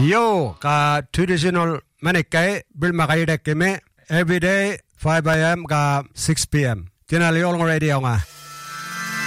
Yo ka traditional manikai bil makai dek keme every day 5 a.m. ka 6 p.m. Generally all already nga.